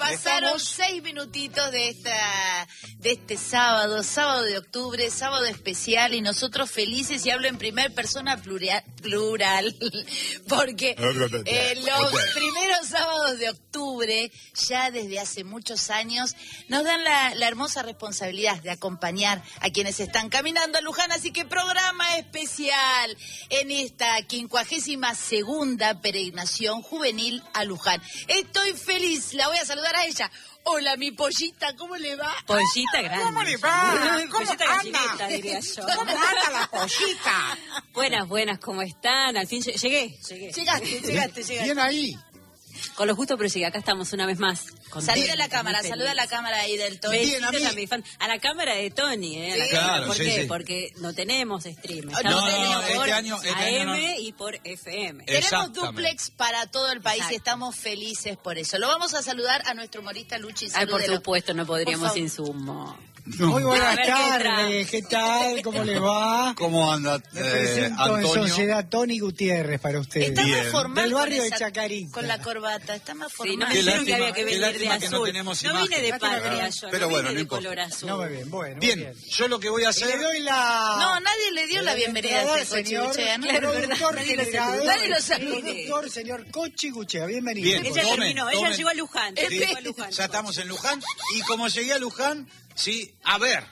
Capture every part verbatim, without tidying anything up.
Pasaron seis minutitos de esta, de este sábado, sábado de octubre, sábado especial, y nosotros felices, y hablo en primer persona plural, plural porque eh, los primeros sábados de octubre, ya desde hace muchos años, nos dan la, la hermosa responsabilidad de acompañar a quienes están caminando a Luján, así que programa especial en esta quincuagésima segunda peregrinación juvenil a Luján. Estoy feliz, la voy a saludar a ella. Hola, mi pollita, ¿cómo le va? Pollita grande. ¿Cómo le va? ¿Cómo Pollita anda? gallineta, diría yo. ¿Cómo anda la pollita? Buenas, buenas, ¿cómo están? Al fin llegué, llegué. Llegaste, llegaste, llegaste. Bien ahí. Con lo justo, pero llegué. Acá estamos una vez más. Saluda a la cámara, saluda a la cámara ahí del Tony. Bien, a, a, mi fan. A la cámara de Tony, ¿eh? A la sí. cámara. Claro, ¿Por sí, qué? sí. Porque no tenemos stream. No, Estamos no, por este año- este A M año no. y por F M. Eh, Tenemos Exactamente. duplex para todo el país. Exacto. Y estamos felices por eso. Lo vamos a saludar a nuestro humorista Luchi. Ay, por Salúdelo. supuesto, no podríamos Por sin sumo. Muy A buenas ver, ¿qué tardes, ¿qué tal? ¿Cómo le va? ¿Cómo anda, Me eh, presento en Antonio? Sociedad Tony Gutiérrez para ustedes. Está Bien. más formal Del barrio con de esa- Chacarita. con la corbata. Está más Sí, formal. no me Qué dijeron que lástima- había que qué venir de lástima que no azul. tenemos No vine de imagen. patria yo, Pero no bueno, vine no de importa. color azul. No, muy bien, bueno, muy Bien, bien. yo lo que voy a Y hacer... le doy la... No, nadie le dio la bienvenida a este Cochi señor Guchea, ¿no? Claro, productor nadie lo general, saludó. Nadie lo saludó. productor, señor Cochi Guchea, bienvenido. Bien. Ella Tomen, terminó, ella tomen. llegó a Luján. Sí, llegó a Luján. ya estamos en Luján. Y como llegué a Luján, sí, a ver,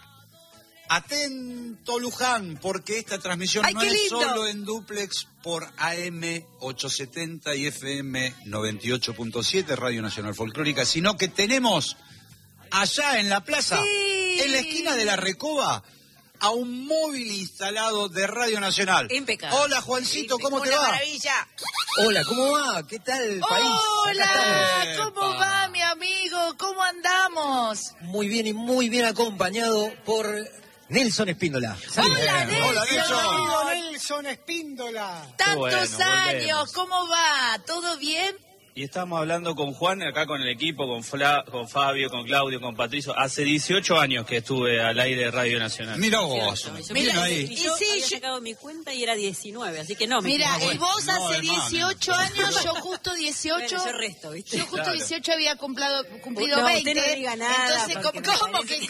atento Luján, porque esta transmisión ¡Ay, no qué es lindo! solo en duplex por A M ochocientos setenta y F M noventa y ocho punto siete, Radio Nacional Folclórica, sino que tenemos allá en la plaza, Sí. en la esquina de la Recoba, a un móvil instalado de Radio Nacional. Impecable. Hola Juancito, ¿cómo te Una va? maravilla. Hola, ¿cómo va? ¿Qué tal el país? Hola, estamos. ¿cómo va, mi amigo? ¿Cómo andamos? Muy bien y muy bien acompañado por Nelson Espíndola. Saludos. Hola, Nelson. Hola, Nelson. Amigo Nelson Espíndola. Tantos bueno, años, volvemos. ¿cómo va? ¿Todo bien? Y estamos hablando con Juan, acá con el equipo, con, Fla, con Fabio, con Claudio, con Patricio. Hace dieciocho años que estuve al aire de Radio Nacional. Mira vos, Yo bien Mira, ahí. Y yo Y sí, había yo- sacado mi cuenta y era diecinueve, así que no me Mira, equivoqué. y vos No, hace hermano. dieciocho años, yo justo dieciocho. Bueno, yo resto, ¿viste? Yo justo Claro. dieciocho había cumplido, cumplido No, veinte. usted no diga nada, Entonces, porque ¿cómo, me cómo que,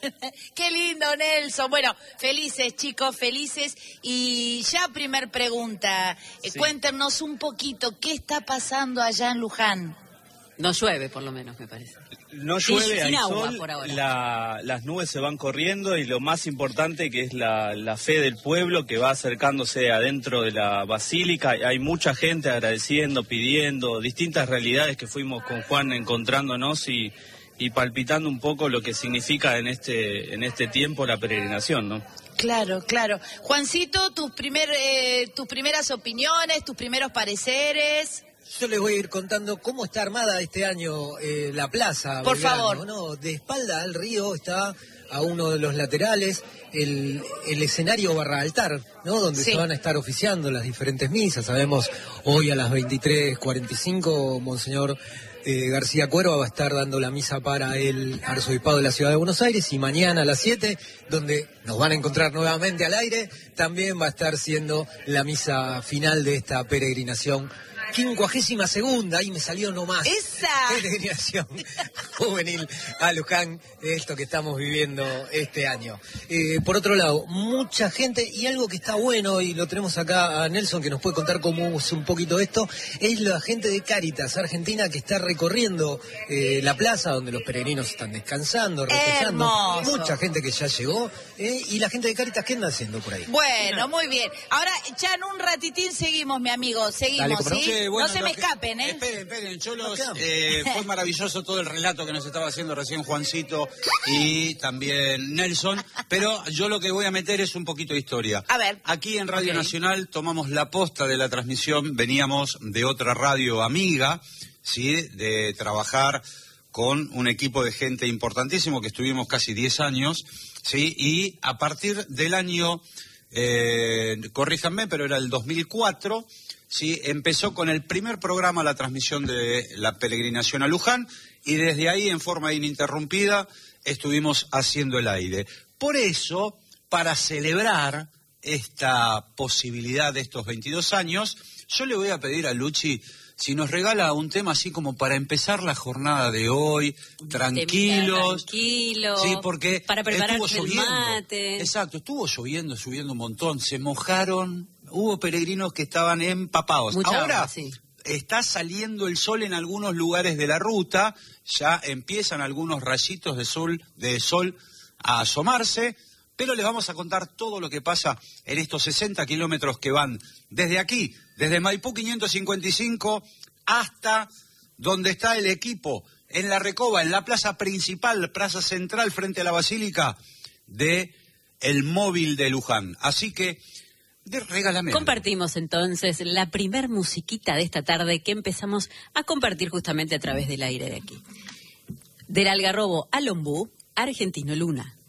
qué lindo, Nelson? Bueno, felices, chicos, felices. Y ya primer pregunta, eh, Sí. cuéntenos un poquito, ¿qué está pasando allá en Luján? No llueve, por lo menos, me parece. No Sin- llueve, sin hay agua sol, por ahora. la- las nubes se van corriendo y lo más importante que es la, la fe del pueblo que va acercándose adentro de la basílica. Hay mucha gente agradeciendo, pidiendo, distintas realidades que fuimos con Juan encontrándonos y, y palpitando un poco lo que significa en este, en este tiempo la peregrinación, ¿no? Claro, claro. Juancito, tus, primer, eh, tus primeras opiniones, tus primeros pareceres. Yo les voy a ir contando cómo está armada este año eh, la plaza. Por Belgrano, favor. ¿no? De espalda al río está a uno de los laterales el, el escenario barra altar, ¿no? Donde Sí. se van a estar oficiando las diferentes misas. Sabemos hoy a las veintitrés cuarenta y cinco, Monseñor eh, García Cuerva va a estar dando la misa para el arzobispado de la Ciudad de Buenos Aires, y mañana a las siete, donde nos van a encontrar nuevamente al aire, también va a estar siendo la misa final de esta peregrinación. Quincuagésima segunda, ahí me salió nomás. ¡Esa! Peregrinación juvenil a Luján, esto que estamos viviendo este año. Eh, por otro lado, mucha gente, y algo que está bueno, y lo tenemos acá a Nelson, que nos puede contar cómo es un poquito esto, es la gente de Cáritas Argentina que está recorriendo eh, la plaza donde los peregrinos están descansando, reposando. Hermoso. Mucha gente que ya llegó, eh, y la gente de Cáritas, ¿qué anda haciendo por ahí? Bueno, muy bien. Ahora, ya en un ratitín seguimos, mi amigo. Seguimos, Dale, cómo no. ¿sí? Che, bueno, no se lo me que- escapen, ¿eh? Esperen, esperen, yo los, No quedamos. eh, fue maravilloso todo el relato que nos estaba haciendo recién Juancito y también Nelson, pero yo lo que voy a meter es un poquito de historia. A ver. Aquí en Radio Ok. Nacional tomamos la posta de la transmisión, veníamos de otra radio amiga, ¿sí? De trabajar con un equipo de gente importantísimo que estuvimos casi diez años, ¿sí? Y a partir del año, eh, corríjanme, pero era el dos mil cuatro, ¿sí? Empezó con el primer programa la transmisión de la peregrinación a Luján, y desde ahí, en forma ininterrumpida, estuvimos haciendo el aire. Por eso, para celebrar esta posibilidad de estos veintidós años, yo le voy a pedir a Luchi si nos regala un tema así como para empezar la jornada de hoy, tranquilos. Tranquilo. Sí, porque para prepararse estuvo el lloviendo. mate. Exacto, estuvo lloviendo, lloviendo un montón, se mojaron, hubo peregrinos que estaban empapados. Mucha Ahora agua, sí. está saliendo el sol en algunos lugares de la ruta, ya empiezan algunos rayitos de sol, de sol a asomarse, pero les vamos a contar todo lo que pasa en estos sesenta kilómetros que van desde aquí, desde Maipú quinientos cincuenta y cinco hasta donde está el equipo, en La Recoba, en la plaza principal, plaza central frente a la Basílica de el Móvil de Luján. Así que, de, regálame. Compartimos entonces la primer musiquita de esta tarde que empezamos a compartir justamente a través del aire de aquí. Del Algarrobo al Ombú, Argentino Luna.